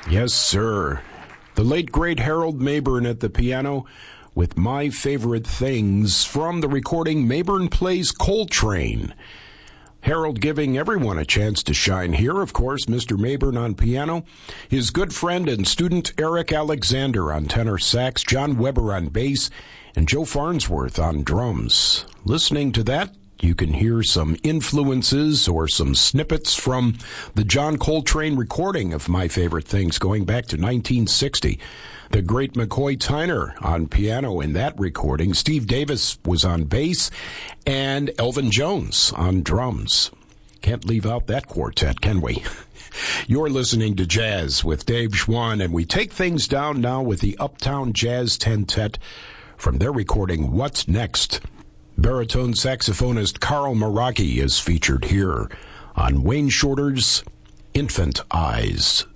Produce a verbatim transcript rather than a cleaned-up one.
Yes, sir. The late, great Harold Mabern at the piano with My Favorite Things from the recording Mabern Plays Coltrane. Harold giving everyone a chance to shine here. Of course, Mister Mabern on piano, his good friend and student Eric Alexander on tenor sax, John Weber on bass, and Joe Farnsworth on drums. Listening to that, you can hear some influences or some snippets from the John Coltrane recording of My Favorite Things going back to nineteen sixty. The great McCoy Tyner on piano in that recording. Steve Davis was on bass, and Elvin Jones on drums. Can't leave out that quartet, can we? You're listening to Jazz with Dave Schwann, and we take things down now with the Uptown Jazz Tentet from their recording What's Next. Baritone saxophonist Carl Meraki is featured here on Wayne Shorter's Infant Eyes.